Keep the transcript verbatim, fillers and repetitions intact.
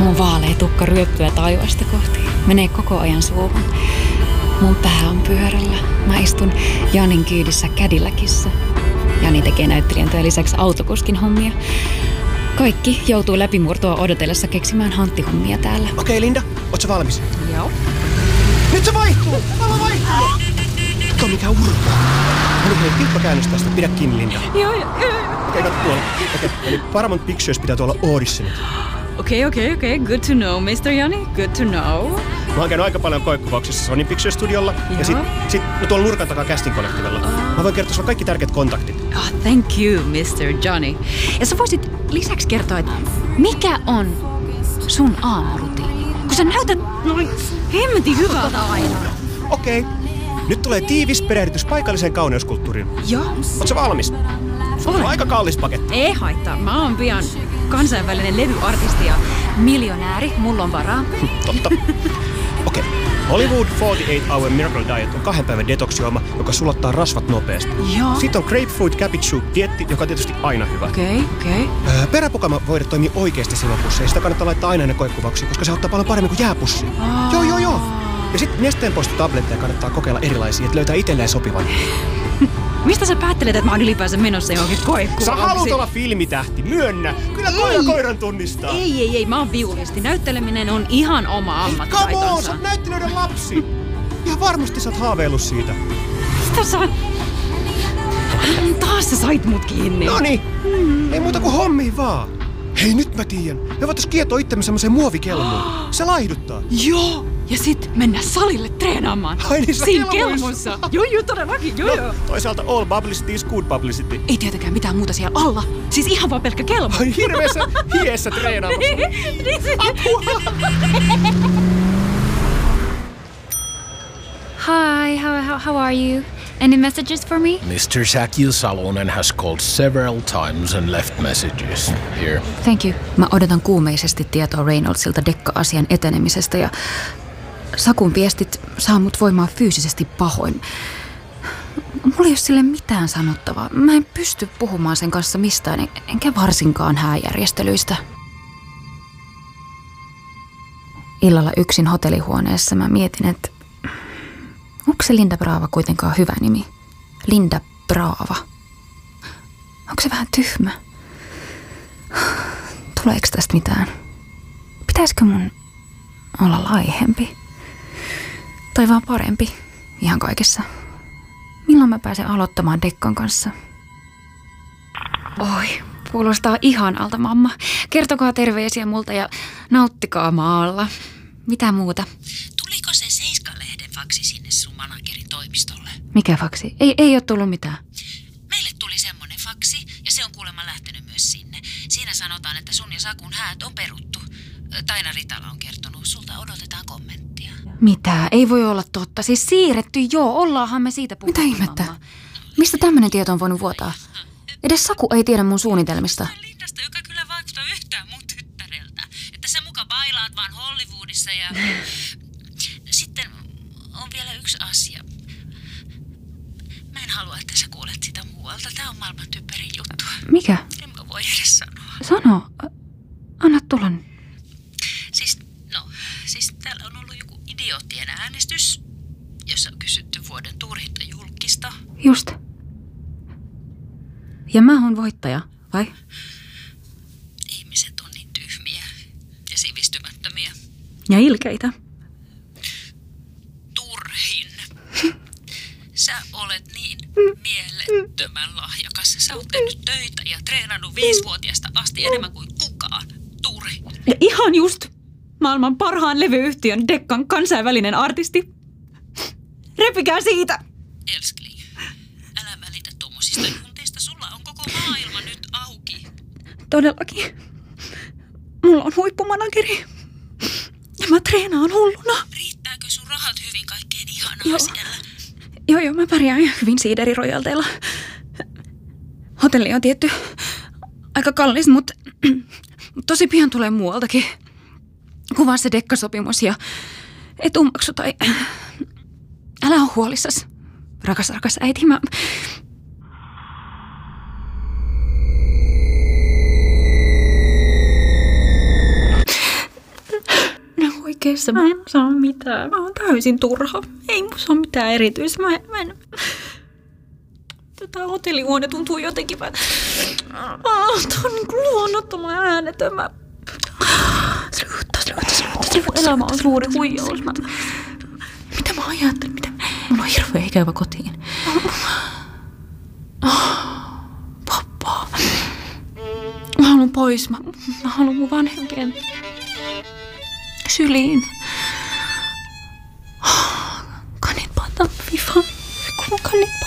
Mun vaalea tukka ryöppyä taivasta kohti. Menee koko ajan suuhun. Mun pää on pyörällä. Mä istun Janin kyydissä Cadillacissa. Jani tekee näyttelijän työn lisäksi autokuskin hommia. Kaikki joutuu läpimurtoa odotellessa keksimään hanttihommia täällä. Okei, Linda, oot sä valmis? Joo. Nyt se vaihtuu! Valo vaihtuu! Kato mikä urpaa. Nyt hei, kilppa käännös tästä. Pidä kiinni, Linda. Joo, joo. Okei, katso tuolla. Okei, eli Paramount Pictures pitää tuolla auditionit. Okei, okei, okei. Good to know, mister Jani. Good to know. Mä oon käynyt aika paljon koekuvauksissa Sony Pictures Studiolla. Ja, ja sit, sit no tuolla nurkan takaa Casting Collectivella. Oh. Mä voin kertoa sulla kaikki tärkeät kontaktit. Oh, thank you, mister Johnny. Ja sä voisit lisäksi kertoa, että mikä on sun aamurutiini? Kun sä näytät noin hemmetin hyvältä aina. Okei. Okay. Nyt tulee tiivis perehdytys paikalliseen kauneuskulttuuriin. Joo. Oot sä valmis? Olen. Aika kallis paketti. Ei haittaa. Mä oon pian kansainvälinen levyartisti ja miljonääri. Mulla on varaa. Totta. Okei. Okay. Hollywood neljäkymmentäkahdeksan hour Miracle Diet on kahden päivän detoksijuoma, joka sulattaa rasvat nopeasti. Joo. Sitten on Grapefruit Cabbage Soup dietti, joka on tietysti aina hyvä. Okei, okay, okei. Okay. Öö, peräpukama voida toimii oikeasti silopussa ja sitä kannattaa laittaa aina ennen koekuvauksia, koska se auttaa paljon paremmin kuin jääpussi. Oh. Joo, joo, joo. Ja sitten nesteenpoistotabletteja kannattaa kokeilla erilaisia, että löytää itselleen sopivan. Mistä sä päättelet, että mä oon ylipäänsä menossa johonkin koekuvauksiin? Sä haluut olla filmitähti, myönnä! Kyllä koira koiran tunnistaa. Ei, ei, ei, mä oon viulisti. Näytteleminen on ihan oma ammattitaitonsa. Come on, sä oot näyttelijöiden lapsi! Ihan varmasti sä oot haaveillut siitä. Mistä sä... Taas sä sait mut kiinni. Noniin, mm. ei muuta kuin hommiin vaan. Hei, nyt mä tiedän. Me voitais kietoa itsemme semmoiseen muovikelmuun. Se laihduttaa. Joo, ja sit mennä salille treenaamaan. Ai niin, siinä kelmussa. Joo, joo, todellakin, joo, no, joo. Toisaalta all publicity is good publicity. Ei tietenkään mitään muuta siellä alla. Siis ihan vaan pelkkä kelmu. Ai hirveässä hiessä treenaamassa. Apua! Hi, how, how, how are you? Any messages for me? mister Sakil Salonen has called several times and left messages. Here. Thank you. Mä odotan kuumeisesti tietoa Reynoldsilta Dekka-asian etenemisestä ja Sakun viestit saa mut voimaan fyysisesti pahoin. Mulla ei ole sille mitään sanottavaa. Mä en pysty puhumaan sen kanssa mistään, enkä varsinkaan hääjärjestelyistä. Illalla yksin hotellihuoneessa mä mietin, että onko se Linda Brava kuitenkaan hyvä nimi? Linda Brava. Onko se vähän tyhmä? Tuleeko tästä mitään? Pitäisikö mun olla laihempi? Tai vaan parempi? Ihan kaikessa. Milloin mä pääsen aloittamaan Dekkan kanssa? Oi, kuulostaa ihanalta, mamma. Kertokaa terveisiä multa ja nauttikaa maalla. Mitä muuta? Tuliko se Seiska-lehden faksi sinne sun managerin toimistolle? Mikä faksi? Ei, ei ole tullut mitään. Meille tuli semmonen faksi ja se on kuulemma lähtenyt myös sinne. Siinä sanotaan, että sun ja Sakun häät on peruttu. Taina Ritala on kertonut, sulta odotetaan kommenttia. Mitä? Ei voi olla totta. Siis siirretty, joo. Ollaanhan me siitä puhuttu. Mitä ihmettä? Mamma. Mistä tämmöinen tieto on voinut vuotaa? Edes Saku ei tiedä mun suunnitelmista. Lindasta, joka kyllä vaikuttaa yhtään mun tyttäreltä. Että sä muka bailaat vaan Hollywoodissa ja... Sitten on vielä yksi asia. Mä en halua, että sä kuulet sitä muualta. Tää on maailman typerin juttu. Mikä? En mä voi edes sanoa. Sano. Anna tulla. Siis, no, siis täällä on ollut joku idioottien äänestys, jossa on kysytty vuoden turhinta julkista. Just. Ja mä oon voittaja, vai? Ihmiset on niin tyhmiä ja sivistymättömiä. Ja ilkeitä. Turhin. Sä olet niin mielettömän lahjakas. Sä oot tehnyt töitä ja treenannut viisivuotiaasta asti enemmän kuin kukaan. Turhi. Ja ihan just maailman parhaan levyyhtiön Dekkan kansainvälinen artisti. Repikää siitä! Elskling, älä välitä tuommoisista junteista. Sulla on koko maailma nyt auki. Todellakin. Mulla on huippumanageri. Ja mä treenaan hulluna. Riittääkö sun rahat hyvin kaikkeen ihanaa Joo. siellä? Joo, joo, mä pärjään ihan hyvin siiderirojalteilla. Hotelli on tietty aika kallis, mutta tosi pian tulee muualtakin. Kuvaa se Dekka-sopimus ja etumaksu tai... Älä ole huolissas. Rakas, rakas äiti, mä... liikkeessä. Mä en saa mitään. Mä oon täysin turha. Ei musta ole mitään erityistä. Mä en... Mä en... Tätä hotellihuone tuntuu jotenkin vähän... Ah, tää on niinku luonnottoman äänetön. Mä... Sluutta, sluutta, sluutta, sluutta. Elämä on suuri huijaus. Mä... Mitä mä ajattelin? Mitä... Mun on hirveä ikävä kotiin. Pappa. Mä haluun pois. Mä, mä haluun mun vanhempien syliin. Kan inte bara ta mig fan. Kan inte